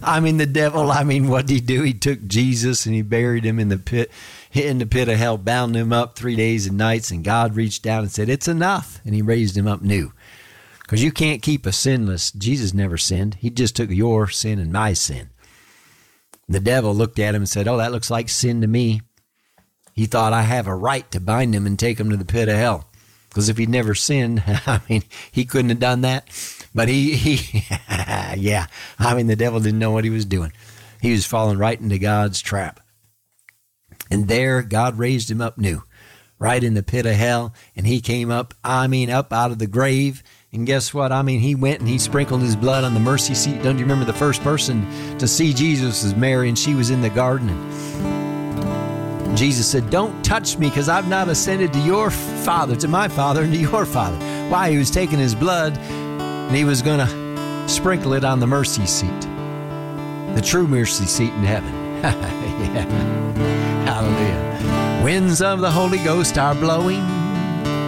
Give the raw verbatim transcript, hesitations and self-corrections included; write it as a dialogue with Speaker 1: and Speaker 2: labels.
Speaker 1: I mean, the devil, I mean, what did he do? He took Jesus and he buried him in the pit, in the pit of hell, bound him up three days and nights, and God reached down and said, it's enough, and he raised him up new. Because you can't keep a sinless. Jesus never sinned. He just took your sin and my sin. The devil looked at him and said, oh, that looks like sin to me. He thought, I have a right to bind him and take him to the pit of hell. Because if he'd never sinned, I mean, he couldn't have done that. But he, he yeah, I mean, the devil didn't know what he was doing. He was falling right into God's trap. And there, God raised him up new, right in the pit of hell. And he came up, I mean, up out of the grave. And guess what? I mean, he went and he sprinkled his blood on the mercy seat. Don't you remember the first person to see Jesus was Mary, and she was in the garden? And Jesus said, don't touch me, because I've not ascended to your Father, to my Father, and to your Father. Why? He was taking his blood and he was going to sprinkle it on the mercy seat, the true mercy seat in heaven. Yeah. Hallelujah. Winds of the Holy Ghost are blowing.